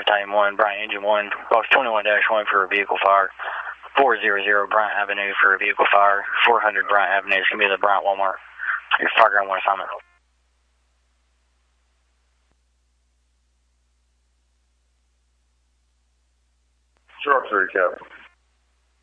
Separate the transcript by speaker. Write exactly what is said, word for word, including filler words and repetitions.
Speaker 1: Battalion one, Bryant Engine one, Box twenty-one dash one for a vehicle fire. four hundred Bryant Avenue for a vehicle fire. four hundred Bryant Avenue. It's going to be the Bryant Walmart. Your fire ground one assignment.
Speaker 2: Sharp three, Captain.